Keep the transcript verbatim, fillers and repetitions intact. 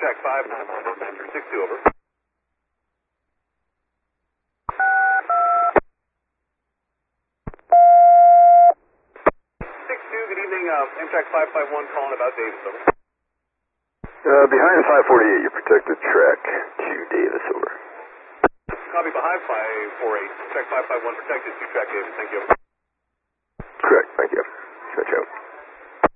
Check five, six two over. six two, good evening, uh, Amtrak five five one calling about Davis, over. Uh, behind five forty-eight, you protected track to Davis, over. Copy behind five four eight, check five five one protected to track Davis, thank you. Correct, thank you.